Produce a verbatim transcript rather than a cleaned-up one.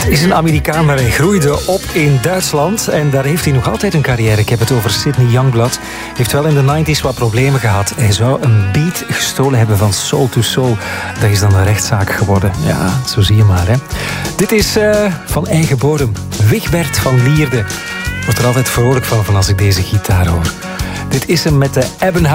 Is een Amerikaan, maar hij groeide op in Duitsland. En daar heeft hij nog altijd een carrière. Ik heb het over Sidney Youngblood. Heeft wel in de negentig wat problemen gehad. Hij zou een beat gestolen hebben van Soul to Soul. Dat is dan een rechtszaak geworden. Ja, zo zie je maar, hè. Dit is uh, van eigen bodem. Wigbert van Lierde. Wordt er altijd vrolijk van, van als ik deze gitaar hoor. Dit is hem met de Ebbenhout.